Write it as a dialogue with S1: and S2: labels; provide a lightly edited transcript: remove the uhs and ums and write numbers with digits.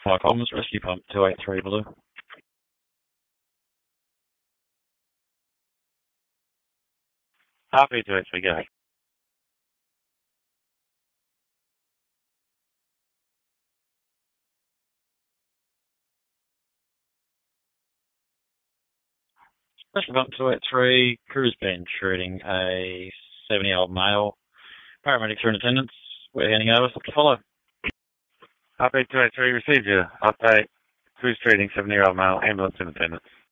S1: Fire Comms, Rescue Pump 283 Blue. RP 283, go ahead. Rescue Pump 283, crew's been treating a 70-year-old male. Paramedics are in attendance. We're handing over. To follow. RP 283, received your update. Crew's treating 70-year-old male. Ambulance in attendance.